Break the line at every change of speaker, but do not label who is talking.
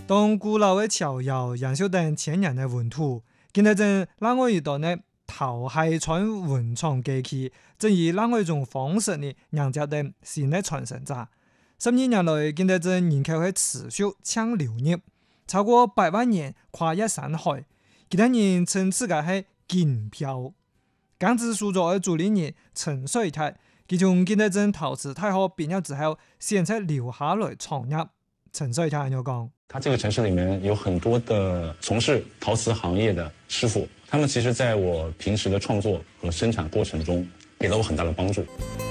當古老的橋窯延續等千年的文土，今日正讓我遇到呢頭係傳文創機器，正以另外一種方式呢迎接的新的傳承者。12年來，今日正人口係持續搶流入，超過100萬人跨越山海，其他人稱自個係金漂。江浙蘇州的主理人陳水泰，佢從今日正陶瓷大學畢業之後，選擇留下來創業。陳水泰又講：
他這個城市裏面有很多的從事陶瓷行業的師傅，他們其實在我平時的創作和生產過程中，給了我很大的幫助。